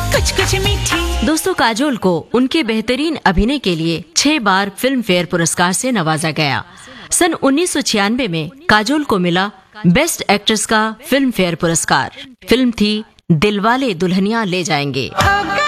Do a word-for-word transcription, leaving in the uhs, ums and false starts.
कुछ कुछ मीठी। दोस्तों, काजोल को उनके बेहतरीन अभिनय के लिए छह बार फिल्म फेयर पुरस्कार से नवाजा गया। सन उन्नीस सौ छियानवे में काजोल को मिला बेस्ट एक्ट्रेस का फिल्म फेयर पुरस्कार। फिल्म थी दिलवाले दुल्हनिया ले जाएंगे।